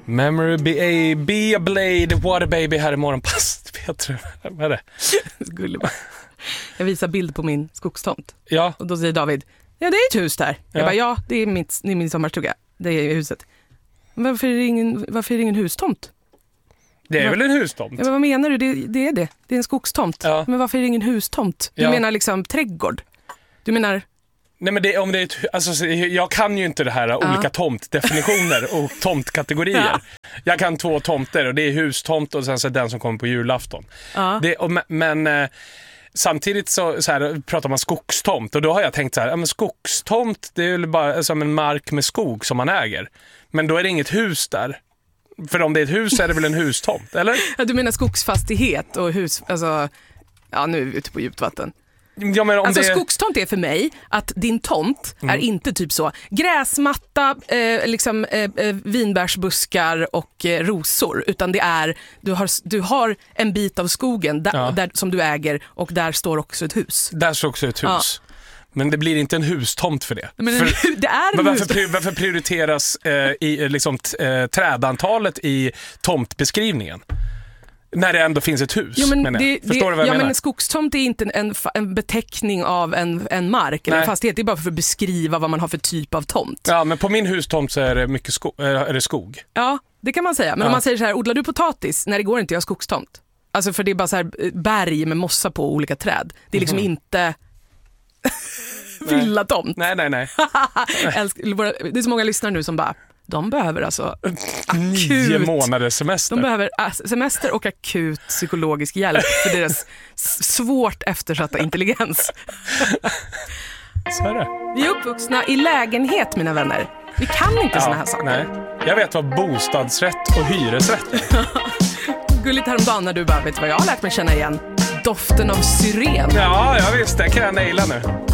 Memory be a blade, water baby här imorgon. Pass, Peter. Vad är det? Gullig. Jag visar bild på min skogstomt. Ja. Och då säger David, ja det är ett hus där. Jag bara, ja det är min sommarstuga. Det är huset. Men varför är det ingen hustomt? Det är väl en hustomt? Ja, men vad menar du? Det är det. Det är en skogstomt. Ja. Men varför är det ingen hustomt? Du menar liksom trädgård? Du menar... Nej, men om det är alltså, jag kan ju inte det här olika tomtdefinitioner och tomtkategorier. Ja. Jag kan 2 tomter och det är hustomt och sen så den som kommer på julafton. Ja. Men samtidigt så här, pratar man skogstomt och då har jag tänkt så här, men skogstomt det är väl bara som en mark med skog som man äger. Men då är det inget hus där. För om det är ett hus är det väl en hustomt, eller? Ja, du menar skogsfastighet och hus, alltså, ja nu är vi ute på djupt vatten. Ja, men om alltså skogstomt är för mig att din tomt är inte typ så gräsmatta, vinbärsbuskar och rosor, utan det är du har en bit av skogen där, som du äger och där står också ett hus. Där står också ett hus. Ja. Men det blir inte en hustomt för det. Men det är en varför prioriteras trädantalet i tomtbeskrivningen? När det ändå finns ett hus, Förstår du vad jag menar? Men skogstomt är inte en beteckning av en mark eller en fastighet. Det är bara för att beskriva vad man har för typ av tomt. Ja, men på min hustomt så är det mycket är det skog. Ja, det kan man säga. Men om man säger så här, odlar du potatis? Nej, det går inte, jag har skogstomt. Alltså för det är bara så här berg med mossa på olika träd. Det är liksom inte... villatomt. Nej. Det är så många lyssnare nu som bara, de behöver alltså 9 månaders semester. De behöver semester och akut psykologisk hjälp för deras svårt eftersatta intelligens. Så är det. Vi är uppvuxna i lägenhet, mina vänner. Vi kan inte såna här saker. Nej. Jag vet vad bostadsrätt och hyresrätt är. Gulligt häromdagen när du bara, vet vad jag har lärt mig känna igen? Doften av syren. Ja, visst, det kan jag naila nu.